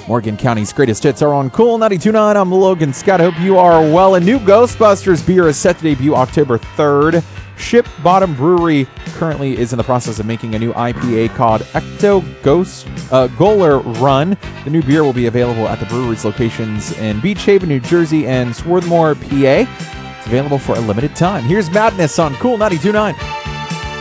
Morgan County's greatest hits are on Cool 92.9. I'm Logan Scott. Hope you are well. A new Ghostbusters beer is set to debut October 3rd. Ship Bottom Brewery currently is in the process of making a new IPA called Ecto Ghost Goaler Run. The new beer will be available at the brewery's locations in Beach Haven, New Jersey, and Swarthmore, PA. It's available for a limited time. Here's Madness on Cool 92.9.